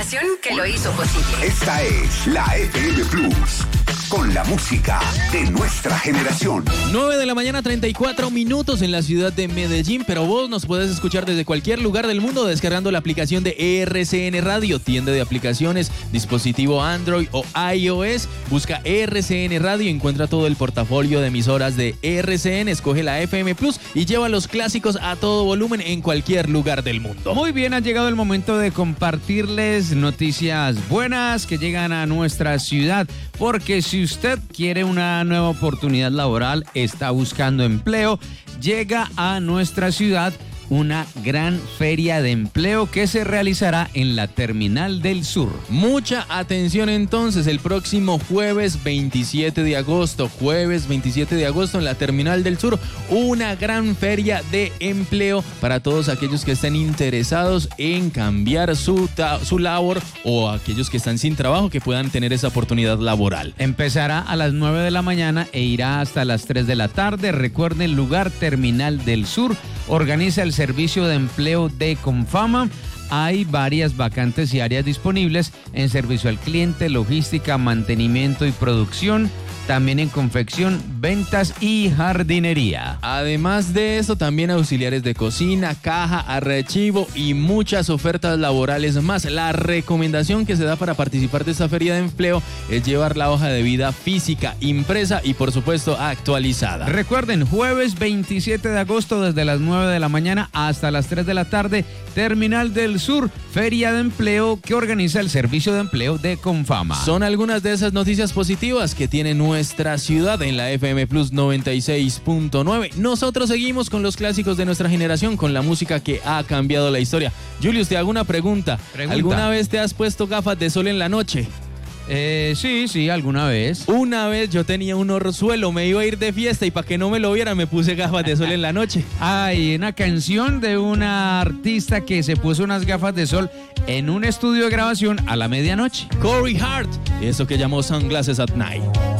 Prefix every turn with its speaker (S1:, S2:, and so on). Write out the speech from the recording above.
S1: estación que lo hizo posible.
S2: Esta es la FM Plus, con la música de nuestra generación.
S3: 9:34 en la ciudad de Medellín, pero vos nos puedes escuchar desde cualquier lugar del mundo descargando la aplicación de RCN Radio, tienda de aplicaciones, dispositivo Android o iOS. Busca RCN Radio, encuentra todo el portafolio de emisoras de RCN, escoge la FM Plus y lleva los clásicos a todo volumen en cualquier lugar del mundo.
S4: Muy bien, ha llegado el momento de compartirles noticias buenas que llegan a nuestra ciudad, porque si usted quiere una nueva oportunidad laboral, está buscando empleo, llega a nuestra ciudad una gran feria de empleo que se realizará en la Terminal del Sur.
S3: Mucha atención entonces, el próximo jueves 27 de agosto en la Terminal del Sur, una gran feria de empleo para todos aquellos que estén interesados en cambiar su labor o aquellos que están sin trabajo que puedan tener esa oportunidad laboral.
S4: Empezará a las 9 de la mañana e irá hasta las 3 de la tarde. Recuerden, el lugar Terminal del Sur organiza el Servicio de Empleo de Confama. Hay varias vacantes y áreas disponibles en servicio al cliente, logística, mantenimiento y producción, también en confección, ventas y jardinería.
S3: Además de eso, también auxiliares de cocina, caja, archivo y muchas ofertas laborales más. La recomendación que se da para participar de esta feria de empleo es llevar la hoja de vida física, impresa y por supuesto actualizada.
S4: Recuerden, jueves 27 de agosto desde las 9 de la mañana hasta las 3 de la tarde, Terminal del Sur, feria de empleo que organiza el Servicio de Empleo de Confama.
S3: Son algunas de esas noticias positivas que tiene nuestra ciudad en la FM Plus 96.9. Nosotros seguimos con los clásicos de nuestra generación, con la música que ha cambiado la historia. Julius, te hago una pregunta. ¿Alguna vez te has puesto gafas de sol en la noche?
S4: Sí, alguna vez.
S3: Una vez yo tenía un orzuelo, me iba a ir de fiesta y para que no me lo vieran me puse gafas de sol en la noche.
S4: Hay una canción de una artista que se puso unas gafas de sol en un estudio de grabación a la medianoche.
S3: Corey Hart, eso que llamó Sunglasses at Night.